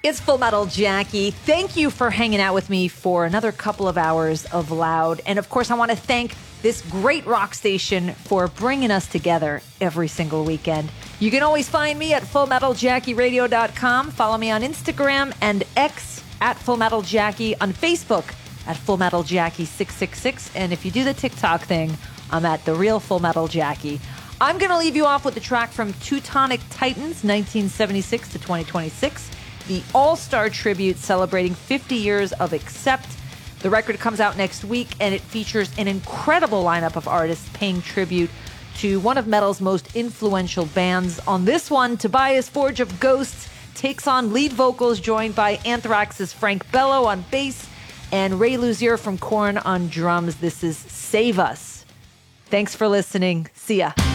It's Full Metal Jackie. Thank you for hanging out with me for another couple of hours of Loud. And of course, I want to thank this great rock station for bringing us together every single weekend. You can always find me at FullMetalJackieRadio.com. Follow me on Instagram and X at FullMetalJackie, on Facebook at FullMetalJackie666. And if you do the TikTok thing, I'm at The Real Full Metal Jackie. I'm going to leave you off with the track from Teutonic Titans, 1976 to 2026. The All-Star Tribute celebrating 50 years of Accept. The record comes out next week, and it features an incredible lineup of artists paying tribute to one of metal's most influential bands. On this one, Tobias Forge of Ghosts takes on lead vocals, joined by Anthrax's Frank Bello on bass and Ray Luzier from Korn on drums. This is Save Us. Thanks for listening. See ya.